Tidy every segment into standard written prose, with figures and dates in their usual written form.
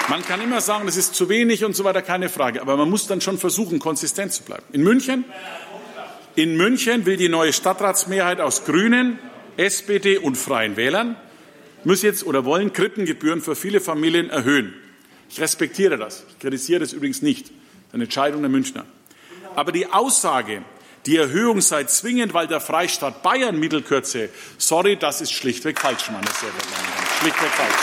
Man kann immer sagen, das ist zu wenig und so weiter, keine Frage. Aber man muss dann schon versuchen, konsistent zu bleiben. In München will die neue Stadtratsmehrheit aus Grünen, SPD und Freien Wählern wollen Krippengebühren für viele Familien erhöhen. Ich respektiere das. Ich kritisiere das übrigens nicht. Das ist eine Entscheidung der Münchner. Aber die Aussage, die Erhöhung sei zwingend, weil der Freistaat Bayern Mittel kürze, sorry, das ist schlichtweg falsch, meine sehr verehrten Damen und Herren. Schlichtweg falsch.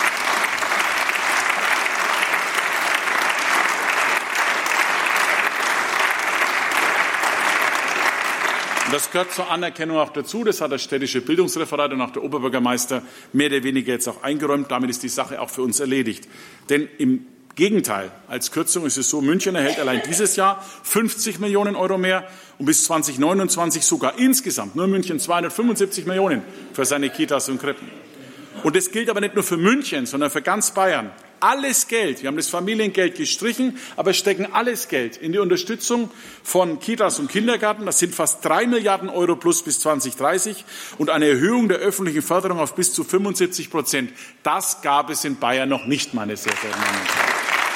Und das gehört zur Anerkennung auch dazu. Das hat das städtische Bildungsreferat und auch der Oberbürgermeister mehr oder weniger jetzt auch eingeräumt. Damit ist die Sache auch für uns erledigt. Denn im Gegenteil, als Kürzung ist es so, München erhält allein dieses Jahr 50 Millionen Euro mehr und bis 2029 sogar insgesamt, nur München, 275 Millionen für seine Kitas und Krippen. Und das gilt aber nicht nur für München, sondern für ganz Bayern. Alles Geld, wir haben das Familiengeld gestrichen, aber stecken alles Geld in die Unterstützung von Kitas und Kindergärten. Das sind fast 3 Milliarden Euro plus bis 2030 und eine Erhöhung der öffentlichen Förderung auf bis zu 75%. Das gab es in Bayern noch nicht, meine sehr verehrten Damen und Herren.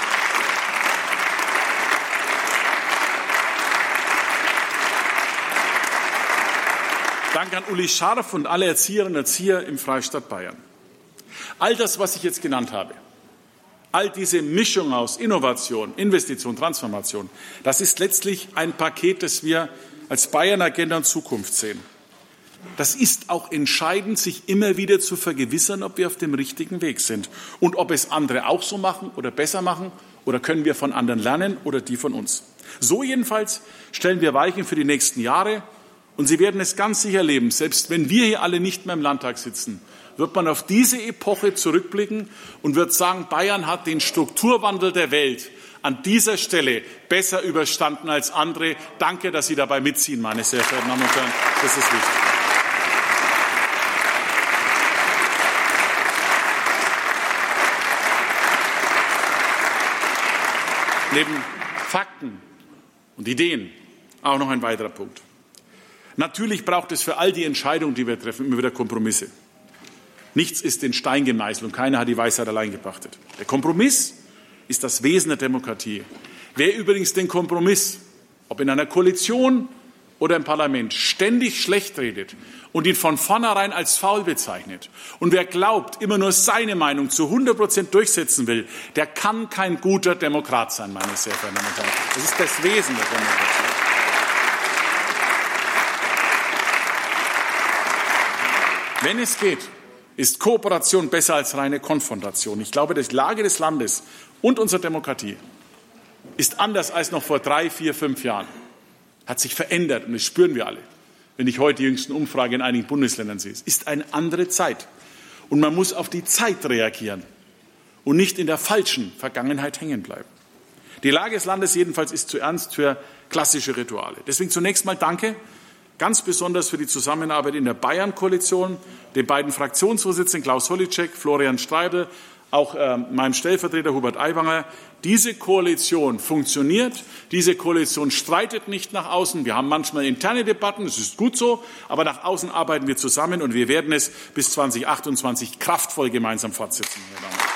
Dank an Uli Scharf und alle Erzieherinnen und Erzieher im Freistaat Bayern. All das, was ich jetzt genannt habe, all diese Mischung aus Innovation, Investition, Transformation, das ist letztlich ein Paket, das wir als Bayern-Agenda in Zukunft sehen. Das ist auch entscheidend, sich immer wieder zu vergewissern, ob wir auf dem richtigen Weg sind und ob es andere auch so machen oder besser machen oder können wir von anderen lernen oder die von uns. So jedenfalls stellen wir Weichen für die nächsten Jahre und Sie werden es ganz sicher erleben, selbst wenn wir hier alle nicht mehr im Landtag sitzen, wird man auf diese Epoche zurückblicken und wird sagen, Bayern hat den Strukturwandel der Welt an dieser Stelle besser überstanden als andere. Danke, dass Sie dabei mitziehen, meine sehr verehrten Damen und Herren. Das ist wichtig. Neben Fakten und Ideen auch noch ein weiterer Punkt. Natürlich braucht es für all die Entscheidungen, die wir treffen, immer wieder Kompromisse. Nichts ist in Stein gemeißelt und keiner hat die Weisheit allein gepachtet. Der Kompromiss ist das Wesen der Demokratie. Wer übrigens den Kompromiss, ob in einer Koalition oder im Parlament, ständig schlecht redet und ihn von vornherein als faul bezeichnet und wer glaubt, immer nur seine Meinung zu 100% durchsetzen will, der kann kein guter Demokrat sein, meine sehr verehrten Damen und Herren. Das ist das Wesen der Demokratie. Wenn es geht, ist Kooperation besser als reine Konfrontation. Ich glaube, die Lage des Landes und unserer Demokratie ist anders als noch vor 3, 4, 5 Jahren. Hat sich verändert und das spüren wir alle. Wenn ich heute die jüngsten Umfragen in einigen Bundesländern sehe, es ist eine andere Zeit. Und man muss auf die Zeit reagieren und nicht in der falschen Vergangenheit hängen bleiben. Die Lage des Landes jedenfalls ist zu ernst für klassische Rituale. Deswegen zunächst mal danke. Ganz besonders für die Zusammenarbeit in der Bayern-Koalition, den beiden Fraktionsvorsitzenden Klaus Holleczek, Florian Streibel, auch meinem Stellvertreter Hubert Aiwanger. Diese Koalition funktioniert, diese Koalition streitet nicht nach außen. Wir haben manchmal interne Debatten, das ist gut so, aber nach außen arbeiten wir zusammen und wir werden es bis 2028 kraftvoll gemeinsam fortsetzen, meine Damen und Herren.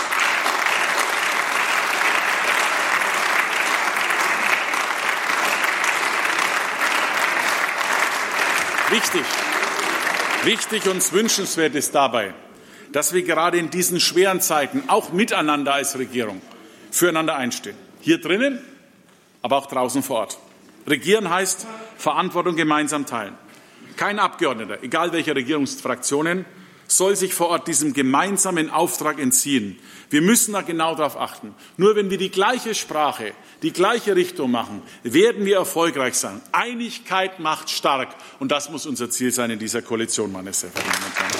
Wichtig und wünschenswert ist dabei, dass wir gerade in diesen schweren Zeiten auch miteinander als Regierung füreinander einstehen. Hier drinnen, aber auch draußen vor Ort. Regieren heißt Verantwortung gemeinsam teilen. Kein Abgeordneter, egal welcher Regierungsfraktionen, soll sich vor Ort diesem gemeinsamen Auftrag entziehen. Wir müssen da genau darauf achten. Nur wenn wir die gleiche Sprache, die gleiche Richtung machen, werden wir erfolgreich sein. Einigkeit macht stark. Und das muss unser Ziel sein in dieser Koalition, meine sehr verehrten Damen und Herren.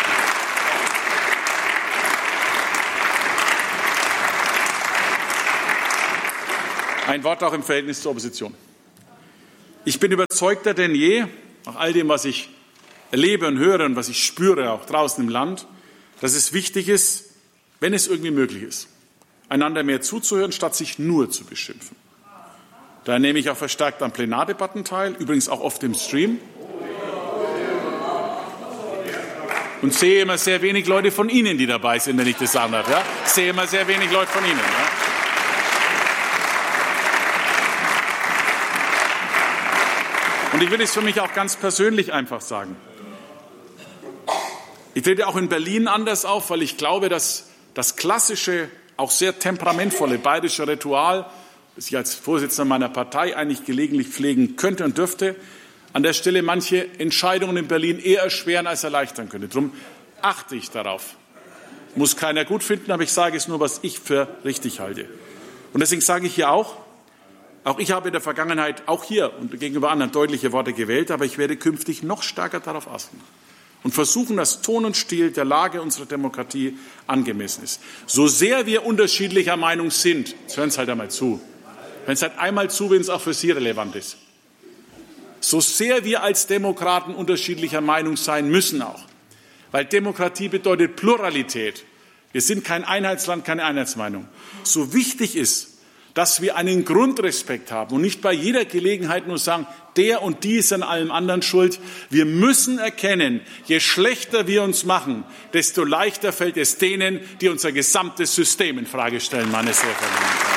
Ein Wort auch im Verhältnis zur Opposition. Ich bin überzeugter denn je, nach all dem, was ich erlebe und höre und was ich spüre, auch draußen im Land, dass es wichtig ist, wenn es irgendwie möglich ist, einander mehr zuzuhören, statt sich nur zu beschimpfen. Da nehme ich auch verstärkt an Plenardebatten teil, übrigens auch oft im Stream. Und sehe immer sehr wenig Leute von Ihnen, die dabei sind, wenn ich das sagen darf. Ja? Sehe immer sehr wenig Leute von Ihnen. Ja? Und ich will es für mich auch ganz persönlich einfach sagen. Ich trete auch in Berlin anders auf, weil ich glaube, dass das klassische, auch sehr temperamentvolle bayerische Ritual, das ich als Vorsitzender meiner Partei eigentlich gelegentlich pflegen könnte und dürfte, an der Stelle manche Entscheidungen in Berlin eher erschweren als erleichtern könnte. Darum achte ich darauf. Muss keiner gut finden, aber ich sage es nur, was ich für richtig halte. Und deswegen sage ich hier auch ich habe in der Vergangenheit auch hier und gegenüber anderen deutliche Worte gewählt, aber ich werde künftig noch stärker darauf achten und versuchen, dass Ton und Stil der Lage unserer Demokratie angemessen ist. So sehr wir unterschiedlicher Meinung sind, jetzt hören Sie halt einmal zu, hören Sie halt einmal zu, wenn es auch für Sie relevant ist. So sehr wir als Demokraten unterschiedlicher Meinung sein müssen auch, weil Demokratie bedeutet Pluralität. Wir sind kein Einheitsland, keine Einheitsmeinung. So wichtig ist, dass wir einen Grundrespekt haben und nicht bei jeder Gelegenheit nur sagen, der und die ist an allem anderen schuld. Wir müssen erkennen, je schlechter wir uns machen, desto leichter fällt es denen, die unser gesamtes System in Frage stellen, meine sehr verehrten Damen und Herren.